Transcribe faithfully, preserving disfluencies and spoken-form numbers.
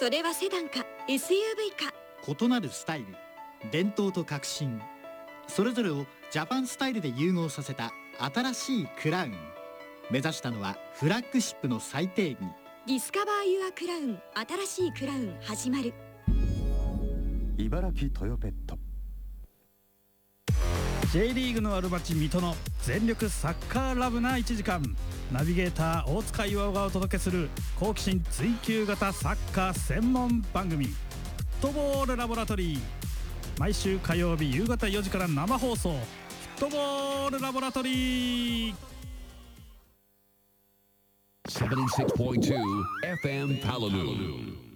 それはセダンか エスユーブイ か。 異なるスタイル、伝統と革新、それぞれをジャパンスタイルで融合させた新しいクラウン。目指したのはフラッグシップの最低義。 ディスカバーユアクラウン、新しいクラウン始まる。 茨城トヨペット。 J リーグのある町水戸の全力サッカーラブないちじかん。ナビゲーター大塚巌がお届けする好奇心追求型サッカー専門番組、フットボールラボラトリー。毎週火曜日夕方よじから生放送、フットボールラボラトリー。 セブンティーシックスポイントツー エフエム Palaloo